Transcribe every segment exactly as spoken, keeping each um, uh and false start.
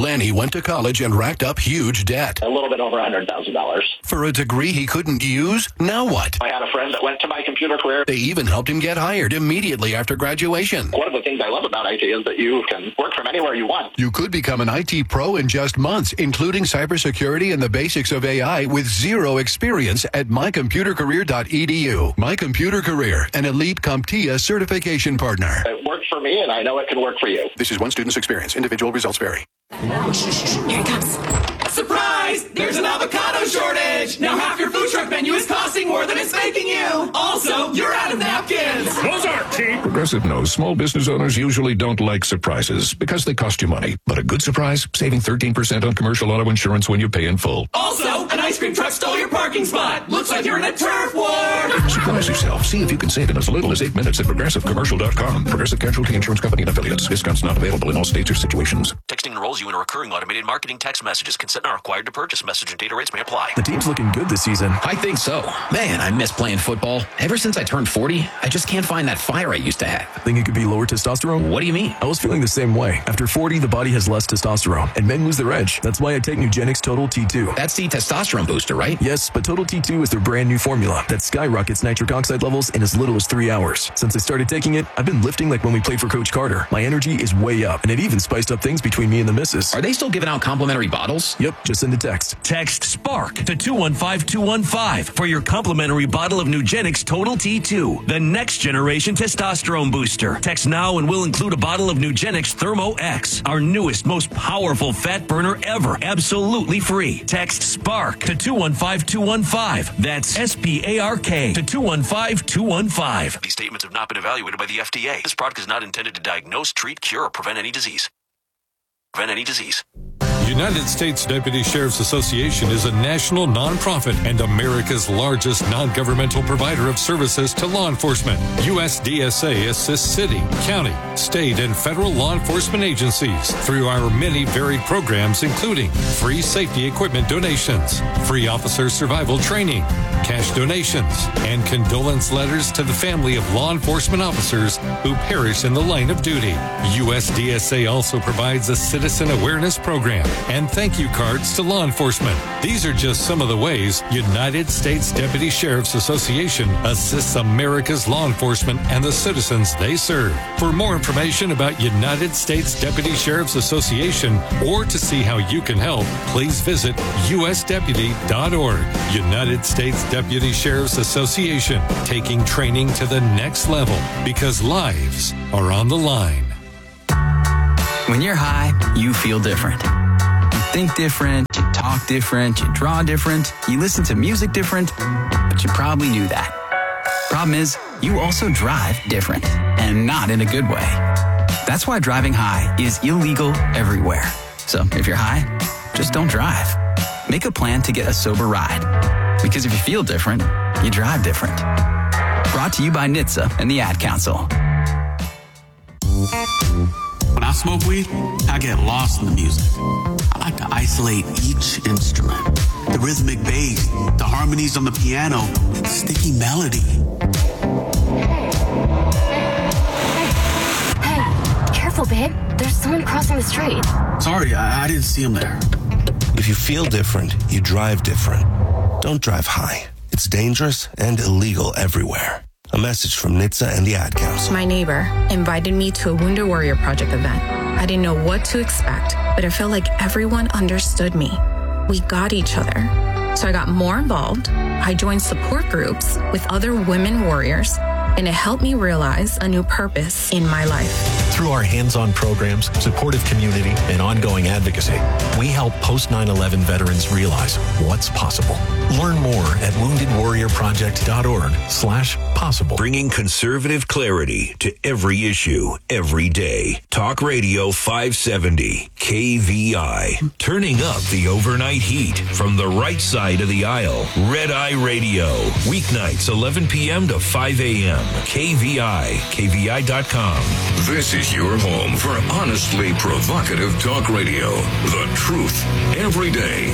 Lanny went to college and racked up huge debt. A little bit over one hundred thousand dollars. For a degree he couldn't use? Now what? I had a friend that went to my computer career. They even helped him get hired immediately after graduation. One of the things I love about I T is that you can work from anywhere you want. You could become an I T pro in just months, including cybersecurity and the basics of A I with zero experience at my computer career dot e d u. My Computer Career, an elite CompTIA certification partner. It worked for me, and I know it can work for you. This is one student's experience. Individual results vary. Here it comes. Surprise! There's an avocado shortage! Now half your food truck menu is costing more than it's making you! Also, you're out of napkins! Those aren't cheap! Progressive knows small business owners usually don't like surprises because they cost you money. But a good surprise, saving thirteen percent on commercial auto insurance when you pay in full. Also, an ice cream truck stole your parking spot! Looks like you're in a turf war! Surprise yourself. See if you can save in as little as eight minutes at progressive commercial dot com. Progressive Casualty Insurance Company and affiliates. Discounts not available in all states or situations. Texting enrolls you in a recurring automated marketing text messages. Consent not required to purchase. Message and data rates may apply. The team's looking good this season. I think so. Man, I miss playing football. Ever since I turned forty, I just can't find that fire I used to have. Think it could be lower testosterone? What do you mean? I was feeling the same way. After forty, the body has less testosterone, and men lose their edge. That's why I take Nugenix Total T two. That's the testosterone booster, right? Yes, but Total T two is their brand new formula that skyrockets nitric oxide levels in as little as three hours. Since I started taking it, I've been lifting like when we played for Coach Carter. My energy is way up, and it even spiced up things between me and the missus. Are they still giving out complimentary bottles? Yep, just send a text. Text SPARK to two one five two one five for your complimentary bottle of Nugenix Total T two, the next generation testosterone booster. Text now and we'll include a bottle of Nugenix Thermo X, our newest, most powerful fat burner ever, absolutely free. Text SPARK to two one five two one five. That's S P A R K to two one five two one five. These statements have not been evaluated by the F D A. This product is not intended to diagnose, treat, cure, or prevent any disease. Prevent any disease. United States Deputy Sheriff's Association is a national nonprofit and America's largest non-governmental provider of services to law enforcement. U S D S A assists city, county, state, and federal law enforcement agencies through our many varied programs, including free safety equipment donations, free officer survival training, cash donations, and condolence letters to the family of law enforcement officers who perish in the line of duty. U S D S A also provides a citizen awareness program and thank you cards to law enforcement. These are just some of the ways United States Deputy Sheriff's Association assists America's law enforcement and the citizens they serve. For more information about United States Deputy Sheriff's Association or to see how you can help, please visit U S deputy dot org. United States Deputy Sheriff's Association, taking training to the next level because lives are on the line. When you're high, you feel different. You think different, you talk different, you draw different, you listen to music different, but you probably knew that. Problem is, you also drive different, and not in a good way. That's why driving high is illegal everywhere. So if you're high, just don't drive. Make a plan to get a sober ride. Because if you feel different, you drive different. Brought to you by N H T S A and the Ad Council. When I smoke weed, I get lost in the music. I like to isolate each instrument. The rhythmic bass, the harmonies on the piano, the sticky melody. Hey, careful, babe. There's someone crossing the street. Sorry, I, I didn't see him there. If you feel different, you drive different. Don't drive high. It's dangerous and illegal everywhere. A message from N H T S A and the Ad Council. My neighbor invited me to a Wounded Warrior Project event. I didn't know what to expect, but it felt like everyone understood me. We got each other. So I got more involved. I joined support groups with other women warriors, and it helped me realize a new purpose in my life. Through our hands-on programs, supportive community, and ongoing advocacy, we help post nine eleven veterans realize what's possible. Learn more at wounded warrior project dot org slash possible. Bringing conservative clarity to every issue, every day. Talk Radio five seventy, K V I. Turning up the overnight heat from the right side of the aisle. Red Eye Radio. Weeknights, eleven p.m. to five a.m. M, K V I, K V I dot com. This is your home for honestly provocative talk radio. The truth every day.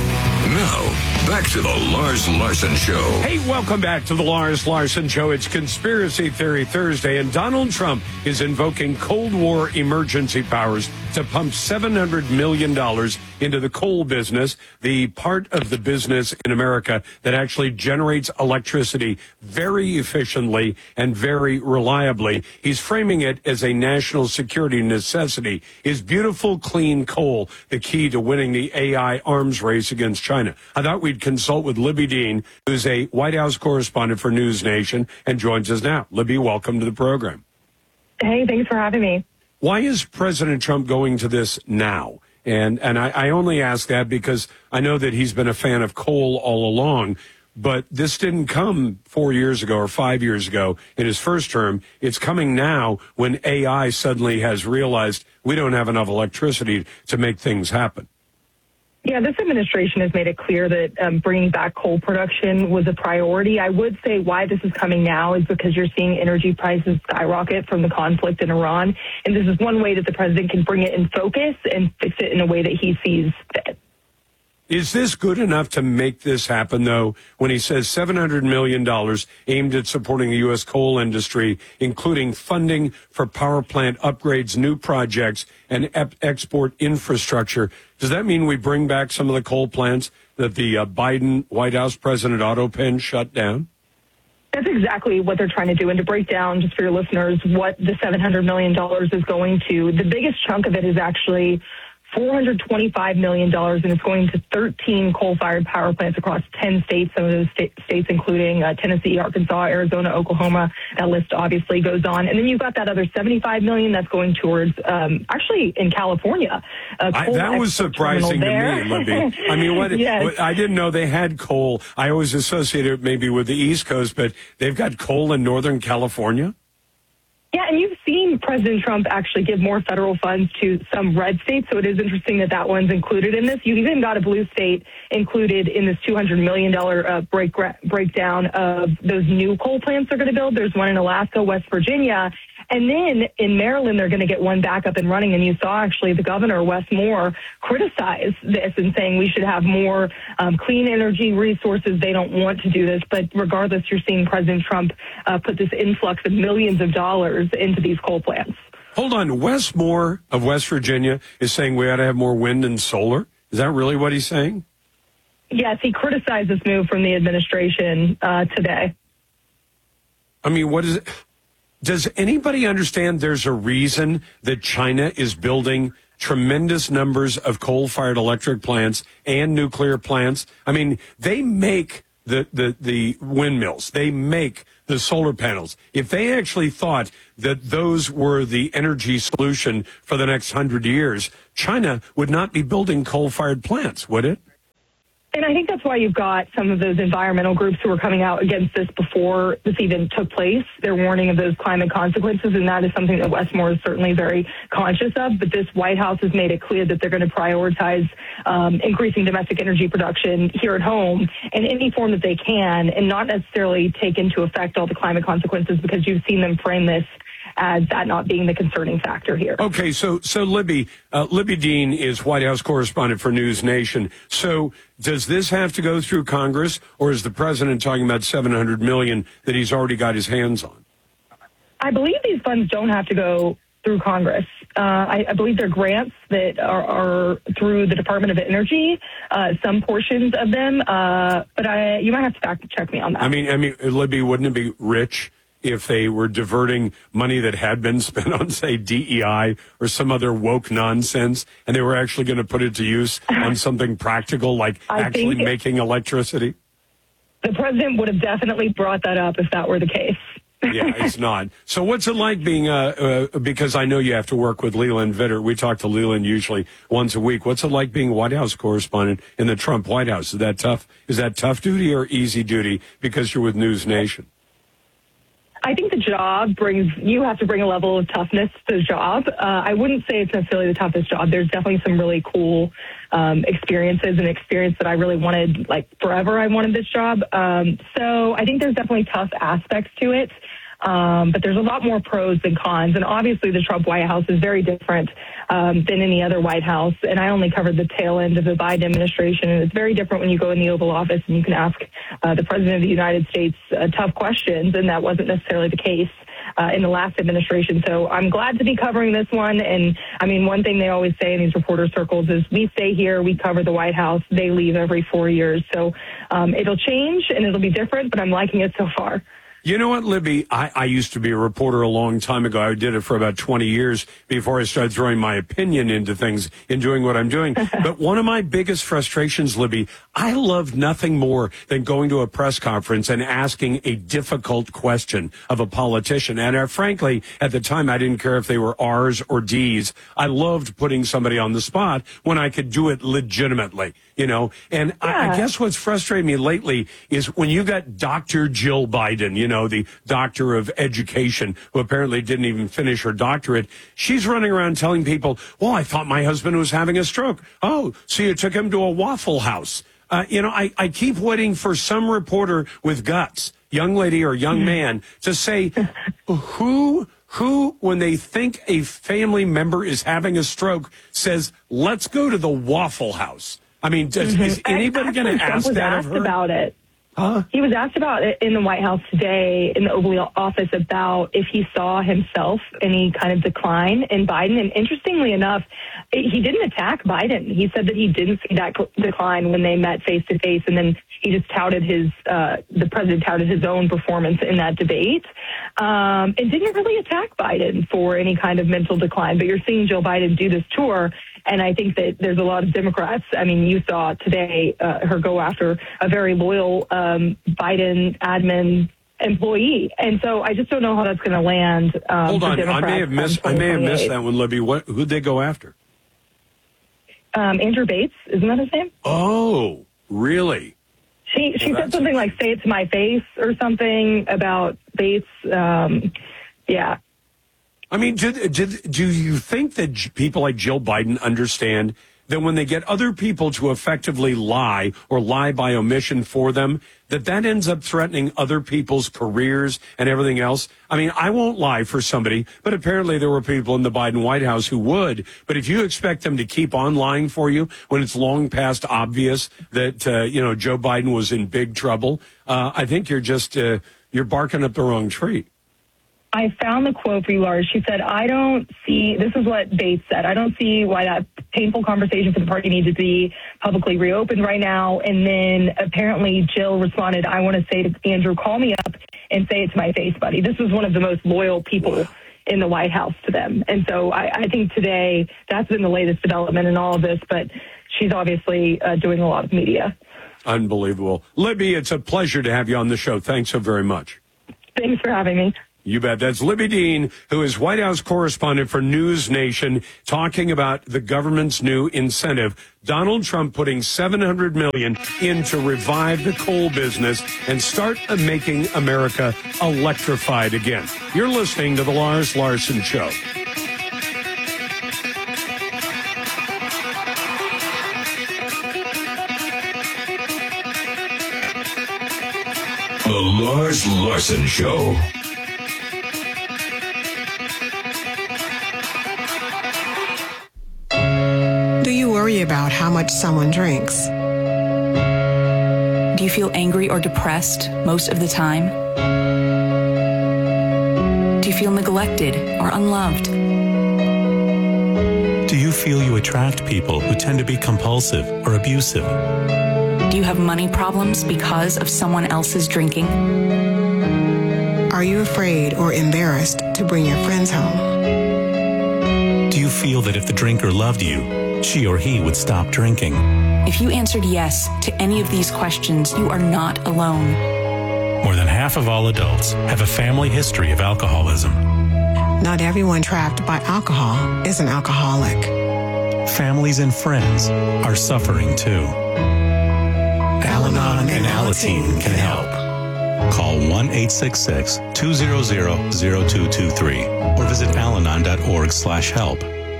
Now, back to the Lars Larson Show. Hey, welcome back to the Lars Larson Show. It's Conspiracy Theory Thursday, and Donald Trump is invoking Cold War emergency powers to pump seven hundred million dollars into the coal business, the part of the business in America that actually generates electricity very efficiently and very reliably. He's framing it as a national security necessity. Is beautiful, clean coal the key to winning the A I arms race against China? I thought we'd consult with Libby Dean, who's a White House correspondent for News Nation and joins us now. Libby, welcome to the program. Hey, thanks for having me. Why is President Trump going to this now? And and I, I only ask that because I know that he's been a fan of coal all along, but this didn't come four years ago or five years ago in his first term. It's coming now when A I suddenly has realized we don't have enough electricity to make things happen. Yeah, this administration has made it clear that um, bringing back coal production was a priority. I would say why this is coming now is because you're seeing energy prices skyrocket from the conflict in Iran. And this is one way that the president can bring it in focus and fix it in a way that he sees fit. Is this good enough to make this happen, though, when he says seven hundred million dollars aimed at supporting the U S coal industry, including funding for power plant upgrades, new projects, and ep- export infrastructure? Does that mean we bring back some of the coal plants that the uh, Biden White House President Otto Penn shut down? That's exactly what they're trying to do. And to break down, just for your listeners, what the seven hundred million dollars is going to, the biggest chunk of it is actually four hundred twenty-five million dollars, and it's going to thirteen coal-fired power plants across ten states, some of those sta- states including uh, Tennessee, Arkansas, Arizona, Oklahoma. That list obviously goes on. And then you've got that other seventy-five million dollars that's going towards, um, actually in California. Uh, I, that was surprising to me, Libby. I mean, what, yes. what, I didn't know they had coal. I always associated it maybe with the East Coast, but they've got coal in Northern California? Yeah, and you've seen President Trump actually give more federal funds to some red states, so it is interesting that that one's included in this. You even got a blue state included in this two hundred million dollars uh, break, breakdown of those new coal plants they're going to build. There's one in Alaska, West Virginia, and then in Maryland, they're going to get one back up and running. And you saw actually the governor, Wes Moore, criticize this and saying we should have more um, clean energy resources. They don't want to do this. But regardless, you're seeing President Trump uh, put this influx of millions of dollars into these coal plants. Hold on. Wes Moore of West Virginia is saying we ought to have more wind and solar. Is that really what he's saying? Yes, he criticized this move from the administration uh, today. I mean, what is it? Does anybody understand there's a reason that China is building tremendous numbers of coal-fired electric plants and nuclear plants? I mean, they make the, the, the windmills. They make the solar panels. If they actually thought that those were the energy solution for the next hundred years, China would not be building coal-fired plants, would it? And I think that's why you've got some of those environmental groups who were coming out against this before this even took place. They're warning of those climate consequences, and that is something that Wes Moore is certainly very conscious of. But this White House has made it clear that they're going to prioritize um, increasing domestic energy production here at home in any form that they can, and not necessarily take into effect all the climate consequences, because you've seen them frame this as that not being the concerning factor here. Okay, so so Libby, uh, Libby Dean is White House correspondent for News Nation. So does this have to go through Congress, or is the president talking about seven hundred million dollars that he's already got his hands on? I believe these funds don't have to go through Congress. Uh, I, I believe they're grants that are, are through the Department of Energy, uh, some portions of them. Uh, but I, you might have to fact check me on that. I mean, I mean, Libby, wouldn't it be rich if they were diverting money that had been spent on, say, D E I or some other woke nonsense, and they were actually going to put it to use on something practical, like I actually think making electricity? The president would have definitely brought that up if that were the case. Yeah, it's not. So what's it like being, uh, uh, because I know you have to work with Leland Vitter. We talk to Leland usually once a week. What's it like being White House correspondent in the Trump White House? Is that tough? Is that tough duty or easy duty because you're with News Nation? I think the job brings, you have to bring a level of toughness to the job. Uh, I wouldn't say it's necessarily the toughest job. There's definitely some really cool um, experiences and experience that I really wanted, like forever I wanted this job. Um, so I think there's definitely tough aspects to it. Um, but there's a lot more pros than cons. And obviously the Trump White House is very different um, than any other White House. And I only covered the tail end of the Biden administration. And it's very different when you go in the Oval Office and you can ask uh, the President of the United States uh, tough questions. And that wasn't necessarily the case Uh, in the last administration. So I'm glad to be covering this one. And I mean, one thing they always say in these reporter circles is we stay here, we cover the White House, they leave every four years. So um, it'll change and it'll be different, but I'm liking it so far. You know what, Libby? I, I used to be a reporter a long time ago. I did it for about twenty years before I started throwing my opinion into things and doing what I'm doing. But one of my biggest frustrations, Libby, I love nothing more than going to a press conference and asking a difficult question of a politician. And uh, frankly, at the time, I didn't care if they were R's or D's. I loved putting somebody on the spot when I could do it legitimately, you know. And yeah. I, I guess what's frustrated me lately is when you got Doctor Jill Biden, you know, the doctor of education, who apparently didn't even finish her doctorate. She's running around telling people, well, I thought my husband was having a stroke. Oh, so you took him to a Waffle House. Uh, you know, I, I keep waiting for some reporter with guts, young lady or young man, to say who, who, when they think a family member is having a stroke, says, let's go to the Waffle House. I mean, does, mm-hmm. is anybody going to ask that of her? About it. Huh? He was asked about it in the White House today in the Oval Office about if he saw himself any kind of decline in Biden. And interestingly enough, he didn't attack Biden. He said that he didn't see that decline when they met face to face. And then he just touted his, uh, the president touted his own performance in that debate um, and didn't really attack Biden for any kind of mental decline. But you're seeing Joe Biden do this tour. And I think that there's a lot of Democrats. I mean, you saw today uh, her go after a very loyal um, Biden admin employee. And so I just don't know how that's going to land. Um, Hold on. Democrats I may have missed, I may have missed that one, Libby. What, who'd they go after? Um, Andrew Bates. Isn't that his name? Oh, really? She, she well, said something like, say it to my face or something about Bates. Um, yeah. I mean, do, do, do you think that people like Jill Biden understand that when they get other people to effectively lie or lie by omission for them, that that ends up threatening other people's careers and everything else? I mean, I won't lie for somebody, but apparently there were people in the Biden White House who would. But if you expect them to keep on lying for you when it's long past obvious that, uh, you know, Joe Biden was in big trouble, uh, I think you're just, uh, you're barking up the wrong tree. I found the quote for you, Lars. She said, I don't see, this is what Bates said, I don't see why that painful conversation for the party needs to be publicly reopened right now. And then apparently Jill responded, I want to say to Andrew, call me up and say it to my face, buddy. This was one of the most loyal people in the White House to them. And so I, I think today that's been the latest development in all of this, but she's obviously uh, doing a lot of media. Unbelievable. Libby, it's a pleasure to have you on the show. Thanks so very much. Thanks for having me. You bet. That's Libby Dean, who is White House correspondent for News Nation, talking about the government's new incentive. Donald Trump putting seven hundred million dollars in to revive the coal business and start making America electrified again. You're listening to The Lars Larson Show. The Lars Larson Show. Do you worry about how much someone drinks? Do you feel angry or depressed most of the time? Do you feel neglected or unloved? Do you feel you attract people who tend to be compulsive or abusive? Do you have money problems because of someone else's drinking? Are you afraid or embarrassed to bring your friends home? Do you feel that if the drinker loved you, she or he would stop drinking? If you answered yes to any of these questions, you are not alone. More than half of all adults have a family history of alcoholism. Not everyone trapped by alcohol is an alcoholic. Families and friends are suffering too. Al-Anon and Alateen can help. Call one eight six six, two zero zero, zero two two three or visit alanon dot org slash help.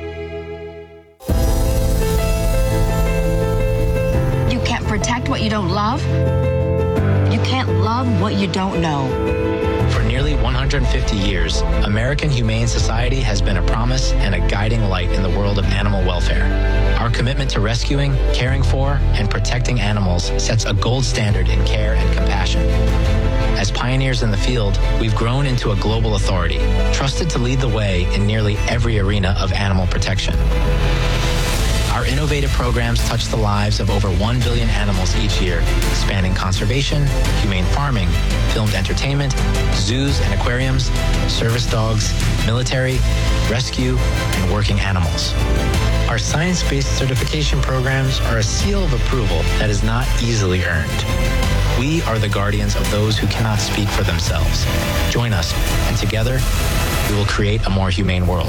You can't protect what you don't love. You can't love what you don't know. For nearly nearly one hundred fifty years, American Humane Society has been a promise and a guiding light in the world of animal welfare. Our commitment to rescuing, caring for, and protecting animals sets a gold standard in care and compassion. As pioneers in the field, we've grown into a global authority, trusted to lead the way in nearly every arena of animal protection. Our innovative programs touch the lives of over one billion animals each year, spanning conservation, humane farming, filmed entertainment, zoos and aquariums, service dogs, military, rescue, and working animals. Our science-based certification programs are a seal of approval that is not easily earned. We are the guardians of those who cannot speak for themselves. Join us, and together, we will create a more humane world.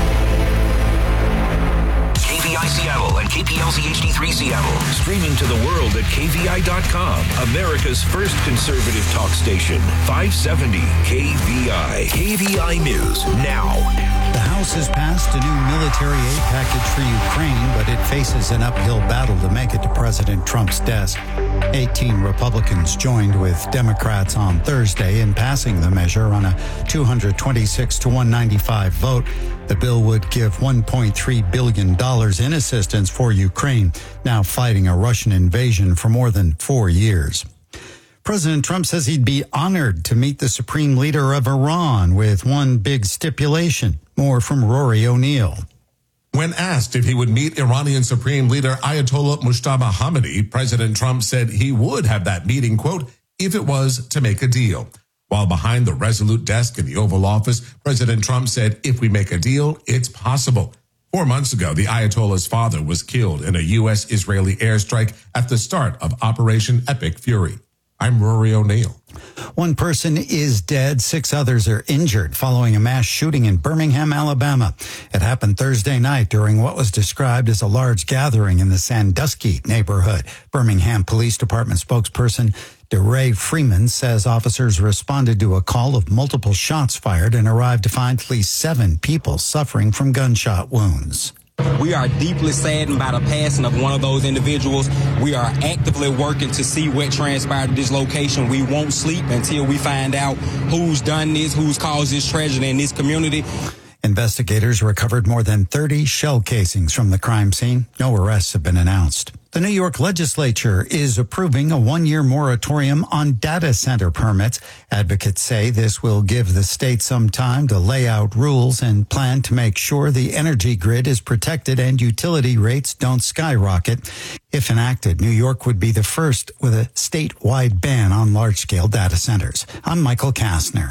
K V I Seattle and K P L Z H D three Seattle. Streaming to the world at K V I dot com. America's first conservative talk station. five seventy K V I. K V I News now. The House has passed a new military aid package for Ukraine, but it faces an uphill battle to make it to President Trump's desk. eighteen Republicans joined with Democrats on Thursday in passing the measure on a two hundred twenty-six to one ninety-five vote. The bill would give one point three billion dollars in assistance for Ukraine, now fighting a Russian invasion for more than four years. President Trump says he'd be honored to meet the supreme leader of Iran with one big stipulation. More from Rory O'Neill. When asked if he would meet Iranian Supreme Leader Ayatollah Mujtaba Khamenei, President Trump said he would have that meeting, quote, if it was to make a deal. While behind the resolute desk in the Oval Office, President Trump said, if we make a deal, it's possible. Four months ago, the Ayatollah's father was killed in a U S Israeli airstrike at the start of Operation Epic Fury. I'm Rory O'Neill. One person is dead. Six others are injured following a mass shooting in Birmingham, Alabama. It happened Thursday night during what was described as a large gathering in the Sandusky neighborhood. Birmingham Police Department spokesperson DeRay Freeman says officers responded to a call of multiple shots fired and arrived to find at least seven people suffering from gunshot wounds. We are deeply saddened by the passing of one of those individuals. We are actively working to see what transpired at this location. We won't sleep until we find out who's done this, who's caused this tragedy in this community. Investigators recovered more than thirty shell casings from the crime scene. No arrests have been announced. The New York legislature is approving a one-year moratorium on data center permits. Advocates say this will give the state some time to lay out rules and plan to make sure the energy grid is protected and utility rates don't skyrocket. If enacted, New York would be the first with a statewide ban on large-scale data centers. I'm Michael Kastner.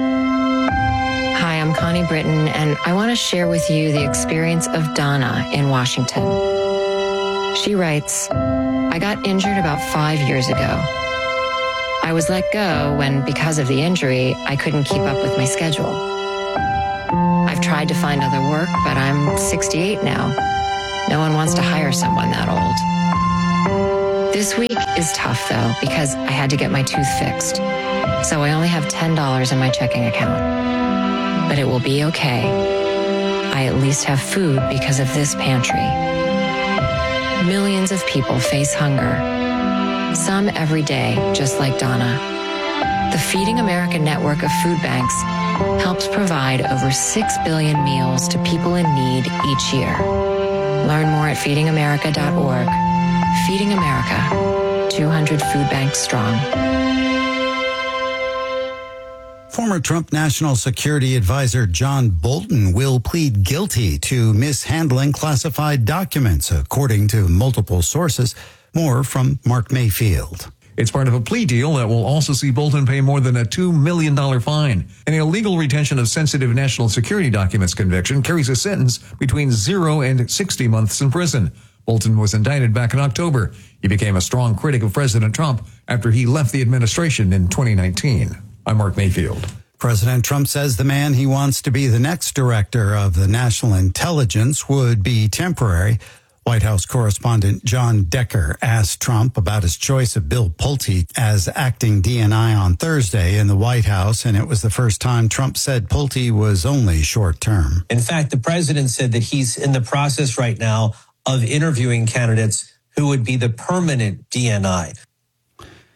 Hi, I'm Connie Britton, and I want to share with you the experience of Donna in Washington. She writes, I got injured about five years ago. I was let go when, because of the injury, I couldn't keep up with my schedule. I've tried to find other work, but I'm sixty-eight now. No one wants to hire someone that old. This week is tough, though, because I had to get my tooth fixed. So I only have ten dollars in my checking account. But it will be okay. I at least have food because of this pantry. Millions of people face hunger. Some every day, just like Donna. The Feeding America network of food banks helps provide over six billion meals to people in need each year. Learn more at feeding america dot org. Feeding America, two hundred food banks strong. Former Trump National Security Advisor John Bolton will plead guilty to mishandling classified documents, according to multiple sources. More from Mark Mayfield. It's part of a plea deal that will also see Bolton pay more than a two million dollars fine. An illegal retention of sensitive national security documents conviction carries a sentence between zero and sixty months in prison. Bolton was indicted back in October. He became a strong critic of President Trump after he left the administration in twenty nineteen. I'm Mark Mayfield. President Trump says the man he wants to be the next director of the National Intelligence would be temporary. White House correspondent John Decker asked Trump about his choice of Bill Pulte as acting D N I on Thursday in the White House, and it was the first time Trump said Pulte was only short-term. In fact, the president said that he's in the process right now of interviewing candidates who would be the permanent D N I.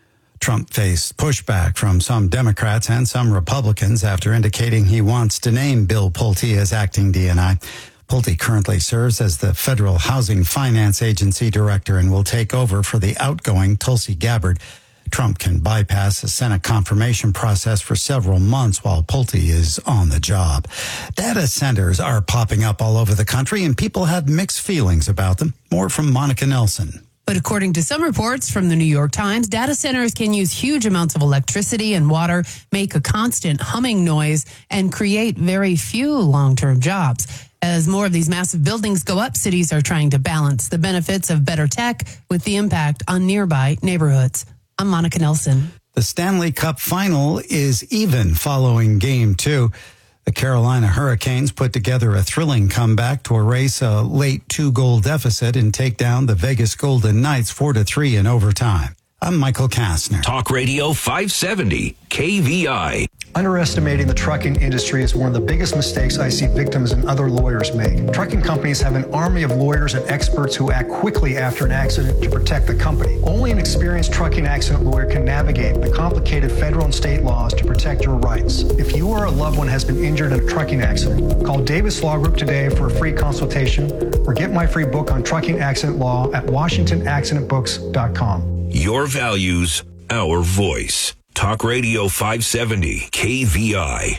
Trump faced pushback from some Democrats and some Republicans after indicating he wants to name Bill Pulte as acting D N I. Pulte currently serves as the Federal Housing Finance Agency director and will take over for the outgoing Tulsi Gabbard. Trump can bypass the Senate confirmation process for several months while Pulte is on the job. Data centers are popping up all over the country, and people have mixed feelings about them. More from Monica Nelson. But according to some reports from the New York Times, data centers can use huge amounts of electricity and water, make a constant humming noise, and create very few long-term jobs. As more of these massive buildings go up, cities are trying to balance the benefits of better tech with the impact on nearby neighborhoods. I'm Monica Nelson. The Stanley Cup final is even following game two. The Carolina Hurricanes put together a thrilling comeback to erase a late two-goal deficit and take down the Vegas Golden Knights four to three in overtime. I'm Michael Kastner. Talk Radio five seventy, K V I. Underestimating the trucking industry is one of the biggest mistakes I see victims and other lawyers make. Trucking companies have an army of lawyers and experts who act quickly after an accident to protect the company. Only an experienced trucking accident lawyer can navigate the complicated federal and state laws to protect your rights. If you or a loved one has been injured in a trucking accident, call Davis Law Group today for a free consultation or get my free book on trucking accident law at washington accident books dot com. Your values, our voice. Talk Radio five seventy, K V I.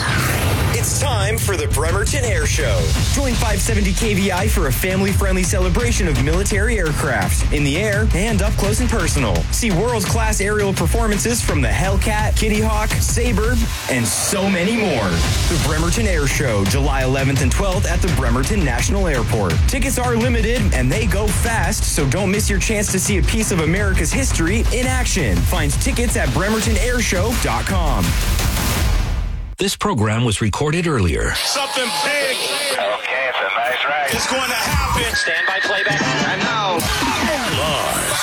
It's time for the Bremerton Air Show. Join five seventy K V I for a family-friendly celebration of military aircraft in the air and up close and personal. See world-class aerial performances from the Hellcat, Kitty Hawk, Sabre, and so many more. The Bremerton Air Show, July eleventh and twelfth at the Bremerton National Airport. Tickets are limited and they go fast, so don't miss your chance to see a piece of America's history in action. Find tickets at bremerton air show dot com. This program was recorded earlier. Something big. Okay, it's a nice ride. It's going to happen. Stand by playback. And now. Lars.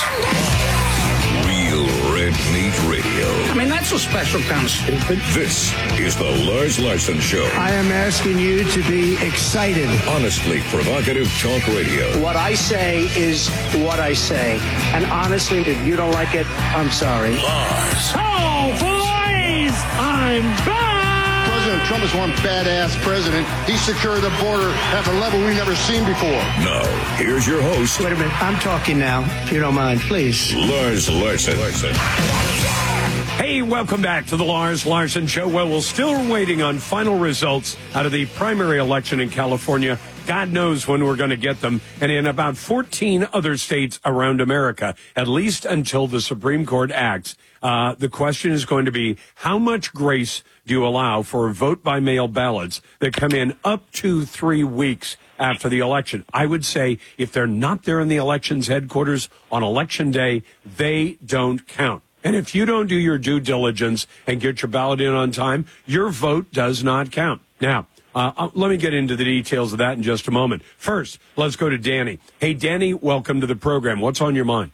Real Red Meat Radio. I mean, that's a special kind of stupid. This is the Lars Larson Show. I am asking you to be excited. Honestly provocative talk radio. What I say is what I say. And honestly, if you don't like it, I'm sorry. Lars. Oh, boys! I'm back! President Trump is one badass president. He secured the border at a level we've never seen before. Now, here's your host. Wait a minute. I'm talking now, if you don't mind, please. Lars Larson. Hey, welcome back to the Lars Larson Show. Well, we're still waiting on final results out of the primary election in California. God knows when we're going to get them. And in about fourteen other states around America, at least until the Supreme Court acts, uh, the question is going to be, how much grace do you allow for vote-by-mail ballots that come in up to three weeks after the election? I would say if they're not there in the elections headquarters on Election Day, they don't count. And if you don't do your due diligence and get your ballot in on time, your vote does not count. Now, uh, let me get into the details of that in just a moment. First, let's go to Danny. Hey, Danny, welcome to the program. What's on your mind?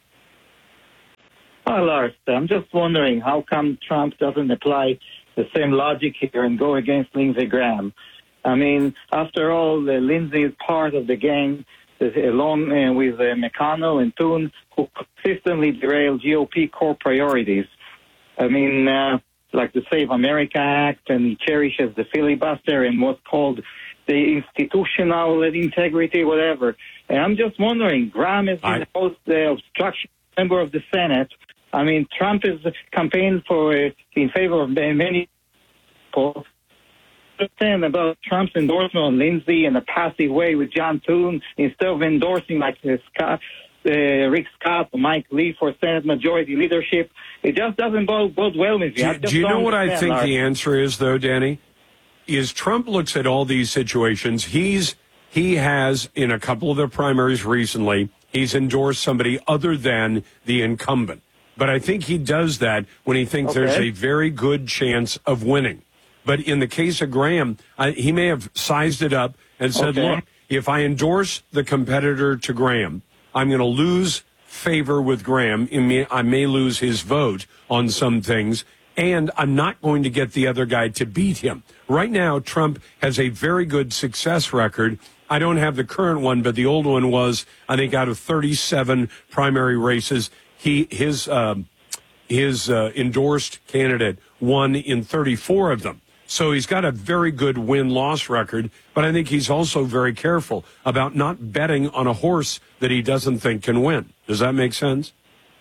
Hi, Lars. I'm just wondering how come Trump doesn't apply the same logic here and go against Lindsey Graham. I mean, after all, uh, Lindsey is part of the gang, uh, along uh, with uh, McConnell and Thune, who consistently derail G O P core priorities. I mean, uh, like the Save America Act, and he cherishes the filibuster and what's called the institutional integrity, whatever. And I'm just wondering, Graham is I... the most uh, obstruction member of the Senate. I mean, Trump is campaigned for uh, in favor of many people. Understand about Trump's endorsement on Lindsey in a passive way with John Thune instead of endorsing like uh, Scott, uh, Rick Scott or Mike Lee for Senate Majority leadership. It just doesn't bode, bode well with you. Do, do you know what I think the answer is, though, Danny? Is Trump looks at all these situations. He's he has in a couple of the primaries recently, he's endorsed somebody other than the incumbent. But I think he does that when he thinks okay. there's a very good chance of winning. But in the case of Graham, uh, he may have sized it up and said, okay. look, if I endorse the competitor to Graham, I'm going to lose favor with Graham. I may lose his vote on some things, and I'm not going to get the other guy to beat him. Right now, Trump has a very good success record. I don't have the current one, but the old one was, I think, out of thirty-seven primary races, he his um, his uh, endorsed candidate won in thirty-four of them. So he's got a very good win-loss record, but I think he's also very careful about not betting on a horse that he doesn't think can win. Does that make sense?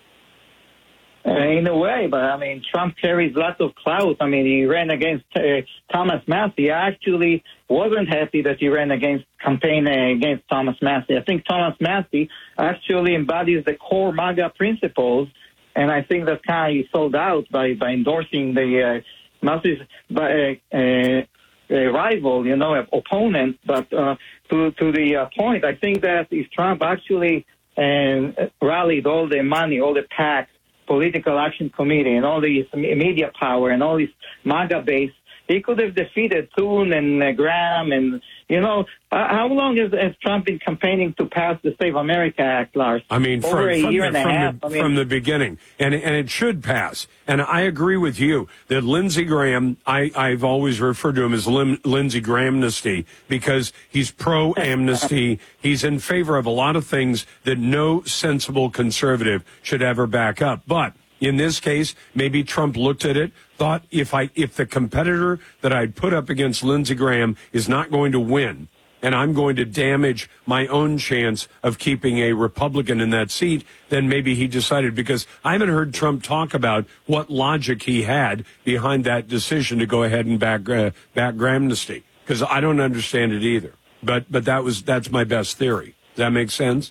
Uh, in a way, but I mean, Trump carries lots of clout. I mean, he ran against uh, Thomas Massie. I actually wasn't happy that he ran against campaign uh, against Thomas Massie. I think Thomas Massie actually embodies the core MAGA principles, and I think that kind of he sold out by, by endorsing the uh, Massie's uh, uh, rival, you know, opponent. But uh, to to the uh, point, I think that if Trump actually uh, rallied all the money, all the PACs, Political Action Committee, and all the media power and all this MAGA base, he could have defeated Thune and uh, Graham. And, you know, uh, how long has, has Trump been campaigning to pass the Save America Act, Lars? I mean, Over from, a from, year the, and a from, half. the, I mean, from the beginning. And, and it should pass. And I agree with you that Lindsey Graham, I, I've always referred to him as Lim, Lindsey Grahamnesty because he's pro-amnesty. He's in favor of a lot of things that no sensible conservative should ever back up. But in this case, maybe Trump looked at it, thought if I if the competitor that I'd put up against Lindsey Graham is not going to win, and I'm going to damage my own chance of keeping a Republican in that seat, then maybe he decided, because I haven't heard Trump talk about what logic he had behind that decision to go ahead and back uh, back Grahamnesty, because I don't understand it either. But but that was that's my best theory. Does that make sense?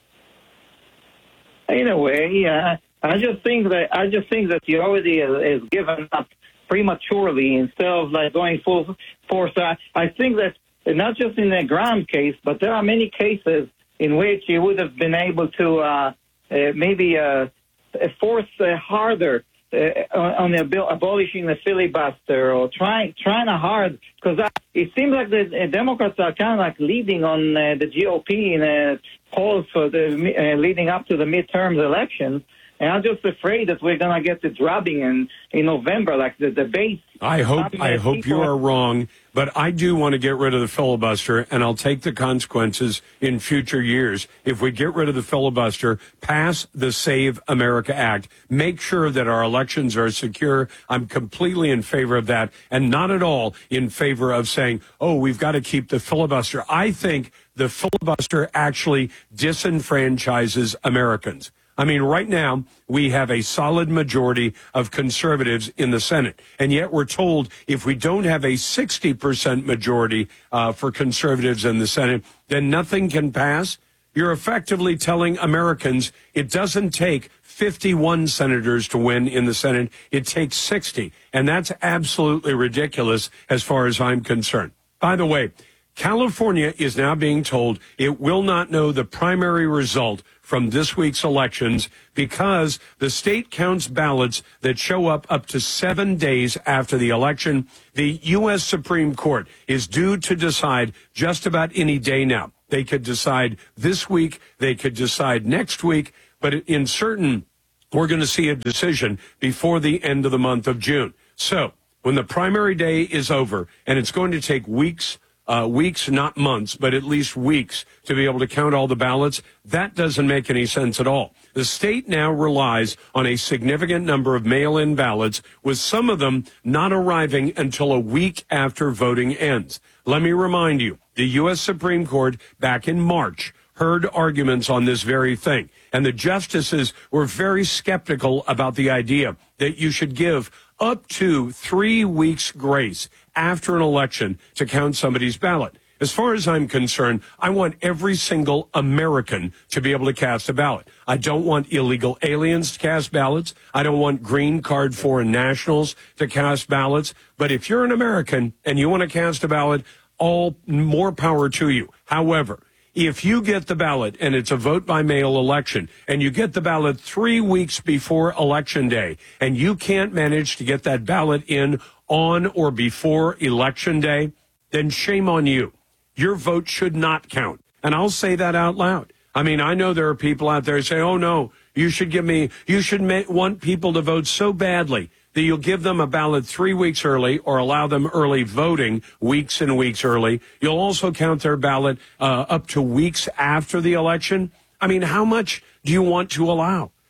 In a way, yeah. I just think that I just think that he already has, has given up prematurely instead of like going full force. I, I think that not just in the Graham case, but there are many cases in which he would have been able to uh, uh, maybe uh, force uh, harder uh, on the abil- abolishing the filibuster or trying trying hard, because it seems like the Democrats are kind of like leading on uh, the G O P in uh, polls for the uh, leading up to the midterms elections. And I'm just afraid that we're going to get the drubbing in, in November, like the debate. I hope I hope you are wrong, but I do want to get rid of the filibuster, and I'll take the consequences in future years. If we get rid of the filibuster, pass the Save America Act, make sure that our elections are secure. I'm completely in favor of that, and not at all in favor of saying, oh, we've got to keep the filibuster. I think the filibuster actually disenfranchises Americans. I mean, right now, we have a solid majority of conservatives in the Senate, and yet we're told if we don't have a sixty percent majority uh, for conservatives in the Senate, then nothing can pass. You're effectively telling Americans it doesn't take fifty-one senators to win in the Senate. It takes sixty, and that's absolutely ridiculous as far as I'm concerned. By the way, California is now being told it will not know the primary result from this week's elections because the state counts ballots that show up up to seven days after the election. The U S Supreme Court is due to decide just about any day now. They could decide this week, they could decide next week, but in certain, we're going to see a decision before the end of the month of June. So when the primary day is over, and it's going to take weeks, Uh, weeks, not months, but at least weeks to be able to count all the ballots, that doesn't make any sense at all. The state now relies on a significant number of mail-in ballots, with some of them not arriving until a week after voting ends. Let me remind you, the U S Supreme Court back in March heard arguments on this very thing, and the justices were very skeptical about the idea that you should give up to three weeks grace after an election to count somebody's ballot. As far as I'm concerned, I want every single American to be able to cast a ballot. I don't want illegal aliens to cast ballots. I don't want green card foreign nationals to cast ballots. But if you're an American and you want to cast a ballot, all more power to you. However, if you get the ballot and it's a vote by mail election and you get the ballot three weeks before election day and you can't manage to get that ballot in on or before election day, then shame on you. Your vote should not count. And I'll say that out loud. I mean, I know there are people out there who say, oh, no, you should give me, you should ma- want people to vote so badly that you'll give them a ballot three weeks early or allow them early voting weeks and weeks early. You'll also count their ballot uh, up to weeks after the election. I mean, how much do you want to allow?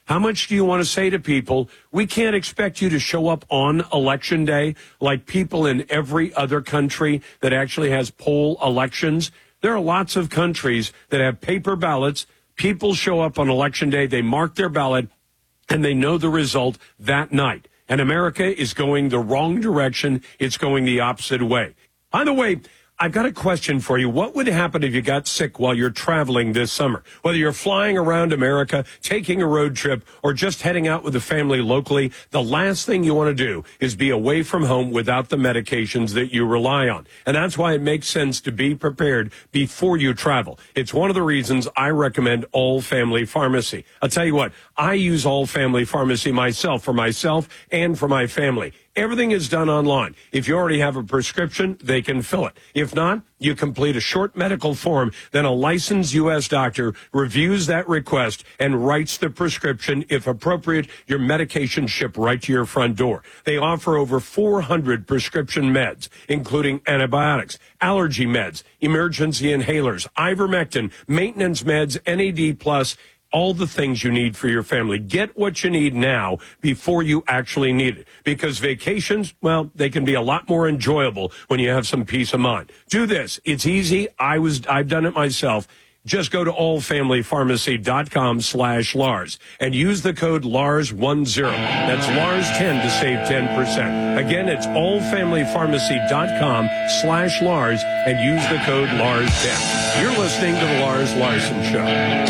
How much do you want to say to people, we can't expect you to show up on Election Day like people in every other country that actually has poll elections? There are lots of countries that have paper ballots. People show up on Election Day, they mark their ballot, and they know the result that night. And America is going the wrong direction. It's going the opposite way. By the way, I've got a question for you. What would happen if you got sick while you're traveling this summer? Whether you're flying around America, taking a road trip, or just heading out with the family locally, the last thing you want to do is be away from home without the medications that you rely on. And that's why it makes sense to be prepared before you travel. It's one of the reasons I recommend All Family Pharmacy. I'll tell you what, I use All Family Pharmacy myself, for myself and for my family. Everything is done online. If you already have a prescription, they can fill it. If not, you complete a short medical form, then a licensed U S doctor reviews that request and writes the prescription. If appropriate, your medication shipped right to your front door. They offer over four hundred prescription meds, including antibiotics, allergy meds, emergency inhalers, ivermectin, maintenance meds, N A D plus, all the things you need for your family. Get what you need now before you actually need it. Because vacations, well, they can be a lot more enjoyable when you have some peace of mind. Do this. It's easy. I was, I've done it myself. Just go to allfamilypharmacy.com slash Lars and use the code Lars ten. That's Lars ten to save ten percent. Again, it's allfamilypharmacy.com slash Lars and use the code Lars ten. You're listening to the Lars Larson Show.